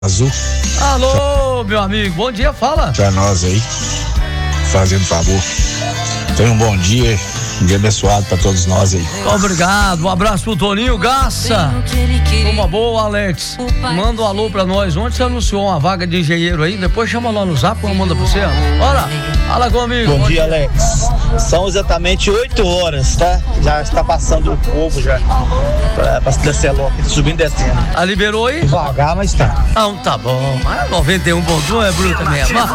Azul. Alô, meu amigo, bom dia, fala. Pra nós aí, fazendo favor. Tenha um bom dia abençoado pra todos nós aí. Obrigado, um abraço pro Toninho Gaça. Uma boa, Alex. Manda um alô pra nós. Ontem você anunciou uma vaga de engenheiro aí, depois chama lá no zap, manda pra você. Bora, fala comigo. Bom dia, Alex. São exatamente 8 horas, tá? Já está passando o povo já pra Cidelceló, aqui subindo e descendo. Liberou aí? Devagar, mas tá. Não, tá bom. 91.1 é bruta mesmo.